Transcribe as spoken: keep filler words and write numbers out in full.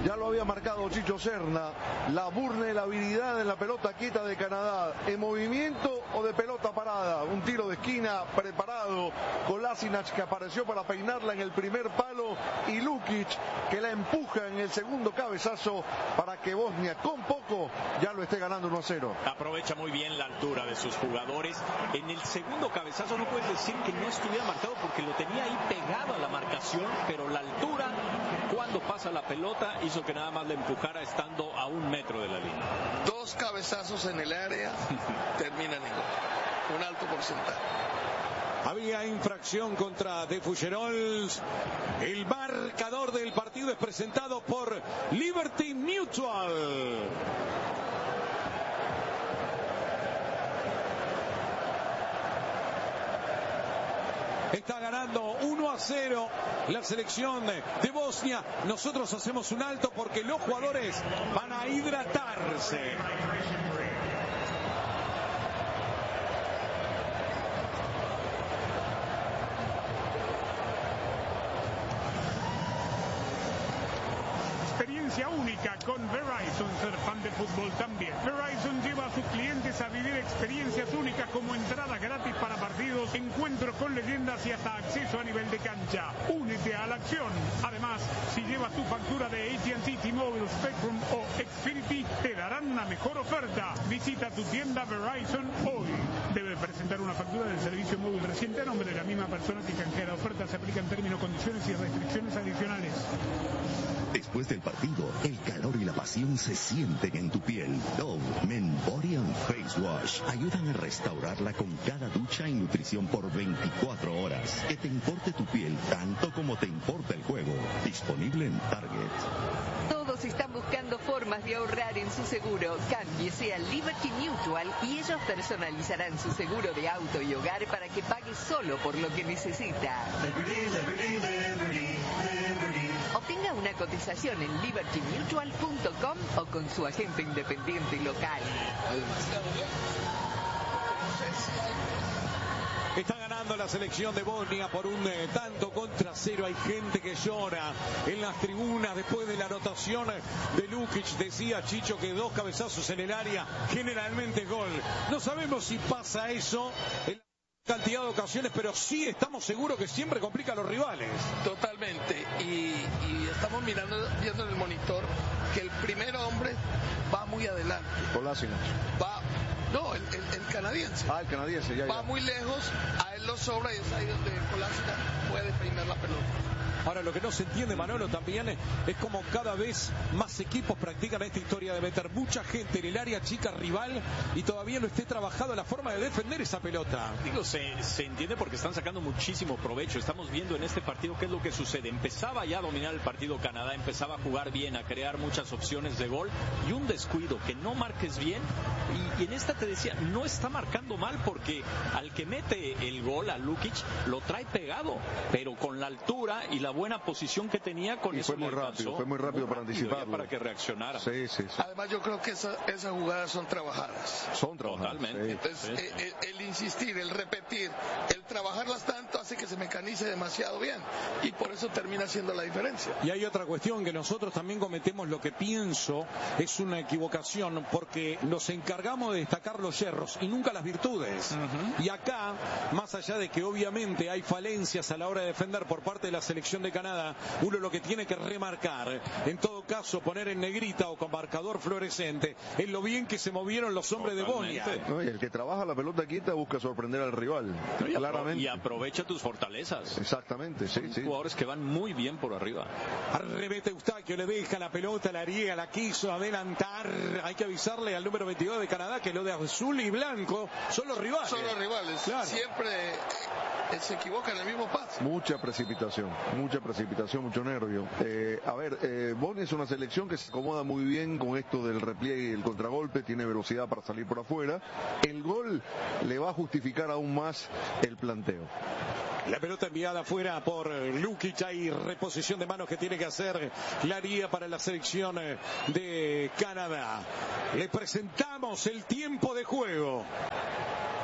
Ya lo había marcado Chicho Serna, la vulnerabilidad en la pelota quieta de Canadá, en movimiento o de pelota parada, un tiro de esquina preparado, Kolasinac que apareció para peinarla en el primer palo y Lukic que la empuja en el segundo cabezazo para que Bosnia con poco ya lo esté ganando uno a cero. Aprovecha muy bien la altura de sus jugadores. En el segundo cabezazo no puedes decir que no estuviera marcado porque lo tenía ahí pegado a la marcación, pero la altura cuando pasa la pelota hizo que nada más le empujara estando a un metro de la línea. Dos cabezazos en el área terminan igual, un alto porcentaje. Había infracción contra De Fuggerols. El marcador del partido es presentado por Liberty Mutual. Está ganando uno a cero la selección de Bosnia. Nosotros hacemos un alto porque los jugadores van a hidratarse. Experiencia única con Verizon, ser fan de fútbol también. Verizon lleva a sus clientes a vivir experiencias únicas como entradas gratis para partidos, encuentros con leyendas y hasta acceso a nivel de cancha. Únete a la acción. Además, si llevas tu factura de A T and T, T-Mobile, Spectrum o Xfinity, te darán una mejor oferta. Visita tu tienda Verizon hoy. Debe presentar una factura del servicio móvil reciente a nombre de la misma persona que canjea la oferta. Se aplican términos, condiciones y restricciones adicionales. Después del partido, el calor y la pasión se sienten en tu piel. Dove Men Body and Face Wash ayudan a restaurarla con cada ducha y nutrición por veinticuatro horas. Que te importe tu piel tanto como te importa el juego. Disponible en Target. Todos están buscando formas de ahorrar en su seguro. Cámbiese a Liberty Mutual y ellos personalizarán su seguro de auto y hogar para que pague solo por lo que necesita. Obtenga una cotización en liberty mutual punto com o con su agente independiente local. Está ganando la selección de Bosnia por un eh, tanto contra cero. Hay gente que llora en las tribunas después de la anotación de Lukic. Decía Chicho que dos cabezazos en el área generalmente es gol. No sabemos si pasa eso en cantidad de ocasiones, pero sí estamos seguros que siempre complica a los rivales. Totalmente, y, y estamos mirando, viendo en el monitor que el primer hombre va muy adelante. Kolasinac. Va, no, el, el, el canadiense. Ah, el canadiense, ya, Va ya. muy lejos, a él lo sobra y es ahí donde Kolasinac puede peinar la pelota. Ahora, lo que no se entiende, Manolo, también es, es como cada vez más equipos practican esta historia de meter mucha gente en el área chica rival y todavía no esté trabajado la forma de defender esa pelota. Digo, se, se entiende porque están sacando muchísimo provecho. Estamos viendo en este partido qué es lo que sucede. Empezaba ya a dominar el partido Canadá, empezaba a jugar bien, a crear muchas opciones de gol y un descuido, que no marques bien. Y, y en esta te decía, no está marcando mal porque al que mete el gol, a Lukic, lo trae pegado, pero con la altura y la buena posición que tenía con y eso fue muy rápido, fue muy rápido muy para rápido anticiparlo. Para que reaccionara. Sí, sí, sí. Además, yo creo que esa, esas jugadas son trabajadas. Son trabajadas. Totalmente. Sí. Entonces, Sí. el, el insistir, el repetir, el trabajarlas tanto hace que se mecanice demasiado bien y por eso termina siendo la diferencia. Y hay otra cuestión, que nosotros también cometemos lo que pienso es una equivocación, porque nos encargamos de destacar los yerros y nunca las virtudes. Uh-huh. Y acá, más allá de que obviamente hay falencias a la hora de defender por parte de la selección de Canadá, uno lo que tiene que remarcar, en todo caso poner en negrita o con marcador fluorescente, es lo bien que se movieron los hombres Totalmente. de Bosnia. No, y el que trabaja la pelota quieta busca sorprender al rival, no, y claramente. Y aprovecha tus fortalezas. Exactamente, sí, Son sí. jugadores que van muy bien por arriba. Arremete Eustaquio, le deja la pelota, la riega, la quiso adelantar. Hay que avisarle al número veintidós de Canadá que lo de azul y blanco son los rivales. Son los rivales. Claro. Siempre eh, se equivoca en el mismo pase. Mucha precipitación, mucha precipitación, mucho nervio. Eh, a ver, eh, Bosnia es una selección que se acomoda muy bien con esto del repliegue y el contragolpe, tiene velocidad para salir por afuera. El gol le va a justificar aún más el planteo. La pelota enviada afuera por Lukic, hay reposición de manos que tiene que hacer Laría para la selección de Canadá. Le presentamos el tiempo de juego.